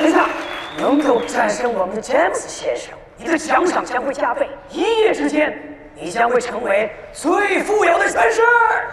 黑子，能够战胜我们的詹姆斯先生，你的奖赏将会加倍。一夜之间，你将会成为最富有的绅士。